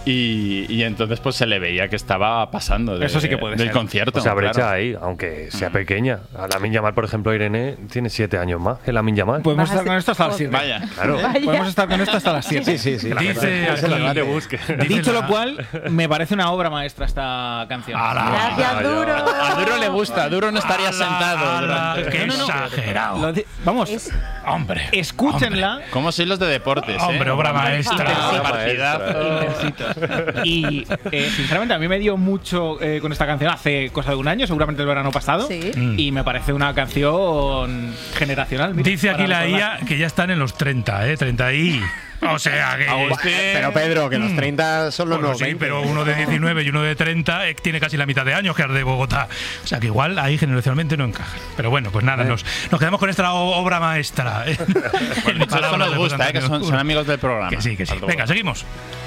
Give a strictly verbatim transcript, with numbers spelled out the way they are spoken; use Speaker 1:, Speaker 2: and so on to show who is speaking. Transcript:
Speaker 1: Y, y entonces pues se le veía que estaba pasando de,
Speaker 2: Eso sí que puede
Speaker 1: del
Speaker 2: ser.
Speaker 1: concierto.
Speaker 3: O sea, brecha
Speaker 1: claro.
Speaker 3: ahí, aunque sea pequeña. A Lamine Yamal, por ejemplo, Irene tiene siete años más que Lamine Yamal.
Speaker 2: Podemos
Speaker 4: Vas a
Speaker 2: estar con
Speaker 4: ser-
Speaker 2: esto hasta las siete.
Speaker 1: Vaya.
Speaker 3: Claro.
Speaker 4: Vaya.
Speaker 2: Podemos estar con esto hasta las siete.
Speaker 5: Sí, sí, sí.
Speaker 6: Dice
Speaker 5: Es el
Speaker 6: aquí-
Speaker 5: debate.
Speaker 6: dice
Speaker 2: Dicho
Speaker 6: la-
Speaker 2: lo cual, me parece una obra maestra esta canción.
Speaker 6: ¡Hala!
Speaker 4: Gracias, Duro.
Speaker 1: A Duro le gusta, Duro no estaría
Speaker 6: ¡Hala,
Speaker 1: sentado.
Speaker 6: hala!
Speaker 1: durante-
Speaker 6: ¡Qué
Speaker 2: No, no, no.
Speaker 6: exagerado!
Speaker 2: Lo di- Vamos,
Speaker 4: Es-
Speaker 6: Hombre.
Speaker 2: escúchenla.
Speaker 1: ¿Cómo sois los de deportes?
Speaker 6: Hombre,
Speaker 1: eh?
Speaker 6: obra
Speaker 1: Hombre,
Speaker 6: maestra.
Speaker 1: intensitos,
Speaker 3: Obra
Speaker 1: partidazo.
Speaker 2: Intensitos. Y eh, sinceramente a mí me dio mucho eh, con esta canción hace cosa de un año, seguramente el verano pasado.
Speaker 4: Sí.
Speaker 6: Mm.
Speaker 2: Y me parece una canción generacional. mira,
Speaker 6: Dice aquí
Speaker 2: para
Speaker 6: la I
Speaker 2: recordar.
Speaker 6: A que ya están en los treinta, ¿eh? treinta y... O sea que...
Speaker 1: Agustín.
Speaker 5: Pero Pedro, que los treinta son los
Speaker 6: Bueno,
Speaker 5: nuevos
Speaker 6: sí,
Speaker 5: veinte.
Speaker 6: pero uno de diecinueve y uno de treinta eh, tiene casi la mitad de años que el de Bogotá. O sea que igual ahí generacionalmente no encaja. Pero bueno, pues nada, nos, nos quedamos con esta o- obra maestra. ¿eh? En
Speaker 1: Bueno, esto
Speaker 6: palabras
Speaker 1: nos
Speaker 6: de
Speaker 1: gusta,
Speaker 6: José
Speaker 1: eh, que son,
Speaker 6: Antonio
Speaker 1: son
Speaker 6: Ur.
Speaker 1: amigos del programa.
Speaker 6: Que sí, que sí.
Speaker 1: Algo
Speaker 6: Venga,
Speaker 1: bueno.
Speaker 6: seguimos.